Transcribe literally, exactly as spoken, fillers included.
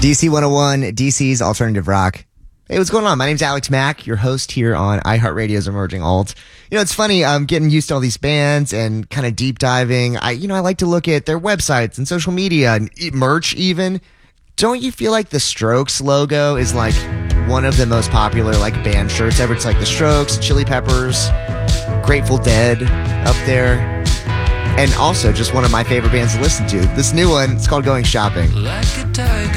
D C one oh one, D C's alternative rock. Hey, what's going on? My name's Alex Mack, your host here on iHeartRadio's Emerging Alt. You know, it's funny, I'm getting used to all these bands and kind of deep diving. I, you know, I like to look at their websites and social media and merch even. Don't you feel like the Strokes logo is like one of the most popular like band shirts ever? It's like the Strokes, Chili Peppers, Grateful Dead up there. And also just one of my favorite bands to listen to. This new one, it's called Going Shopping. Like a tiger.